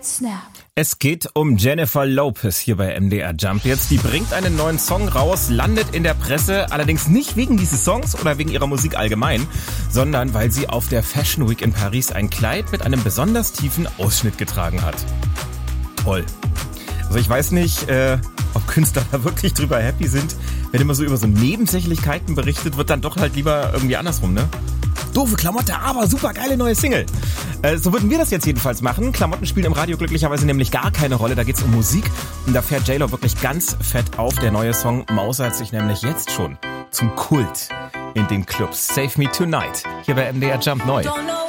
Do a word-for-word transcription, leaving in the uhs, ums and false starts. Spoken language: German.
Snap. Es geht um Jennifer Lopez hier bei M D R Jump jetzt. Die bringt einen neuen Song raus, landet in der Presse, allerdings nicht wegen dieses Songs oder wegen ihrer Musik allgemein, sondern weil sie auf der Fashion Week in Paris ein Kleid mit einem besonders tiefen Ausschnitt getragen hat. Toll. Also ich weiß nicht, äh, ob Künstler da wirklich drüber happy sind. Wenn immer so über so Nebensächlichkeiten berichtet wird, dann doch halt lieber irgendwie andersrum, ne? Doofe Klamotte, aber super geile neue Single. Äh, so würden wir das jetzt jedenfalls machen. Klamotten spielen im Radio glücklicherweise nämlich gar keine Rolle. Da geht's um Musik und da fährt J-Lo wirklich ganz fett auf. Der neue Song mausert sich nämlich jetzt schon zum Kult in den Clubs. Save Me Tonight hier bei M D R Jump neu.